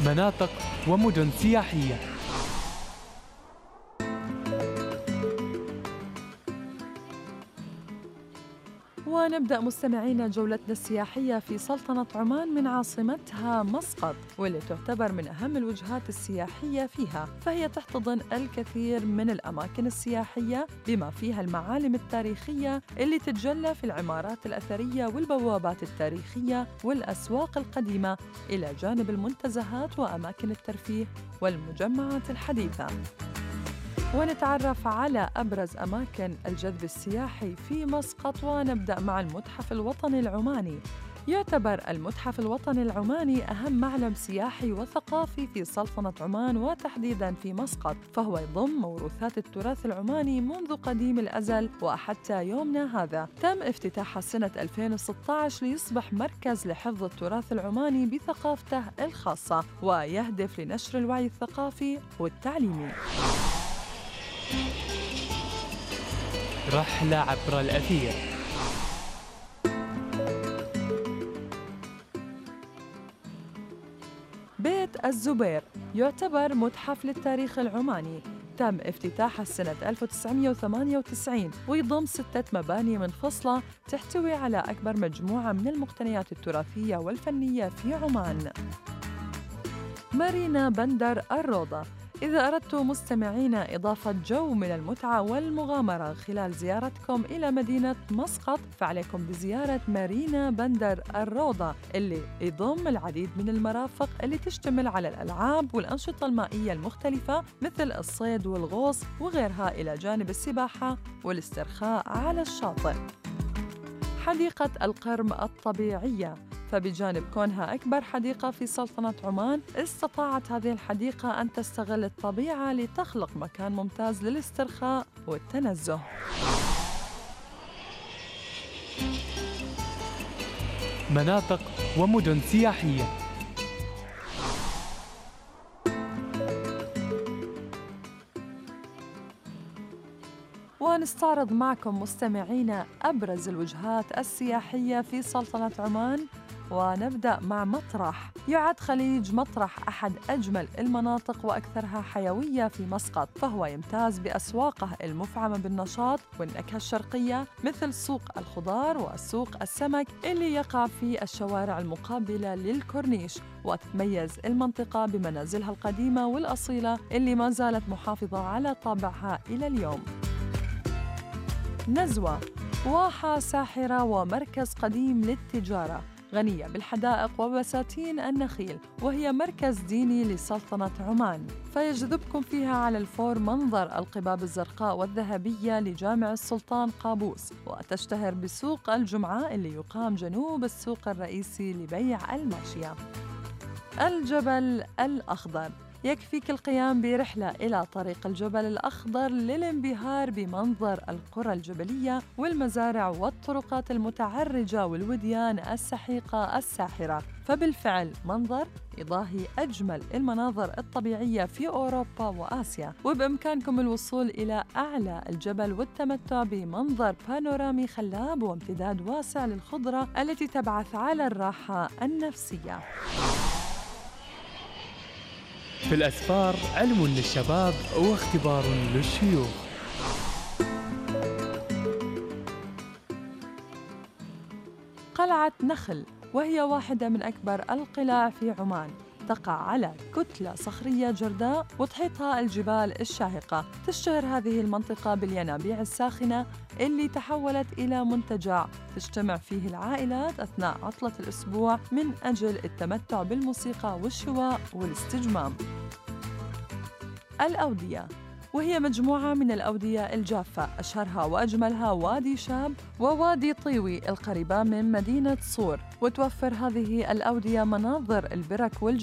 مناطق ومدن سياحية. ونبدأ مستمعينا جولتنا السياحية في سلطنة عمان من عاصمتها مسقط، واللي تعتبر من أهم الوجهات السياحية فيها، فهي تحتضن الكثير من الأماكن السياحية بما فيها المعالم التاريخية اللي تتجلى في العمارات الأثرية والبوابات التاريخية والأسواق القديمة، إلى جانب المنتزهات وأماكن الترفيه والمجمعات الحديثة. ونتعرف على أبرز أماكن الجذب السياحي في مسقط، ونبدأ مع المتحف الوطني العماني. يعتبر المتحف الوطني العماني أهم معلم سياحي وثقافي في سلطنة عمان وتحديداً في مسقط، فهو يضم موروثات التراث العماني منذ قديم الأزل وحتى يومنا هذا. تم افتتاحه سنة 2016 ليصبح مركز لحفظ التراث العماني بثقافته الخاصة، ويهدف لنشر الوعي الثقافي والتعليمي. رحلة عبر الأثير. بيت الزبير يعتبر متحف للتاريخ العماني، تم افتتاحه سنة 1998 ويضم 6 مباني منفصلة تحتوي على أكبر مجموعة من المقتنيات التراثية والفنية في عمان. مارينا بندر الروضة. إذا أردتم مستمعينا إضافة جو من المتعة والمغامرة خلال زيارتكم إلى مدينة مسقط، فعليكم بزيارة مارينا بندر الروضة، اللي يضم العديد من المرافق اللي تشتمل على الألعاب والأنشطة المائية المختلفة مثل الصيد والغوص وغيرها، إلى جانب السباحة والاسترخاء على الشاطئ. حديقة القرم الطبيعية. فبجانب كونها أكبر حديقة في سلطنة عمان، استطاعت هذه الحديقة أن تستغل الطبيعة لتخلق مكان ممتاز للاسترخاء والتنزه. مناطق ومدن سياحية. ونستعرض معكم مستمعينا أبرز الوجهات السياحية في سلطنة عمان، ونبدأ مع مطرح. يعد خليج مطرح أحد أجمل المناطق وأكثرها حيوية في مسقط، فهو يمتاز بأسواقه المفعمة بالنشاط والنكهة الشرقية مثل سوق الخضار وسوق السمك اللي يقع في الشوارع المقابلة للكورنيش، وتتميز المنطقة بمنازلها القديمة والأصيلة اللي ما زالت محافظة على طابعها إلى اليوم. نزوة، واحة ساحرة ومركز قديم للتجارة غنية بالحدائق وبساتين النخيل، وهي مركز ديني لسلطنة عمان، فيجذبكم فيها على الفور منظر القباب الزرقاء والذهبية لجامع السلطان قابوس، وتشتهر بسوق الجمعة اللي يقام جنوب السوق الرئيسي لبيع الماشية. الجبل الأخضر. يكفيك القيام برحلة إلى طريق الجبل الأخضر للانبهار بمنظر القرى الجبلية والمزارع والطرقات المتعرجة والوديان السحيقة الساحرة، فبالفعل منظر يضاهي أجمل المناظر الطبيعية في أوروبا وآسيا، وبإمكانكم الوصول إلى أعلى الجبل والتمتع بمنظر بانورامي خلاب وامتداد واسع للخضرة التي تبعث على الراحة النفسية. في الأسفار علم للشباب واختبار للشيوخ. قلعة نخل، وهي واحدة من أكبر القلاع في عمان، تقع على كتلة صخرية جرداء وتحيطها الجبال الشاهقة. تشتهر هذه المنطقة بالينابيع الساخنة اللي تحولت إلى منتجع تجتمع فيه العائلات أثناء عطلة الأسبوع من أجل التمتع بالموسيقى والشواء والاستجمام. الأودية، وهي مجموعة من الأودية الجافة، أشهرها وأجملها وادي شاب ووادي طيوي القريبة من مدينة صور، وتوفر هذه الأودية مناظر البرك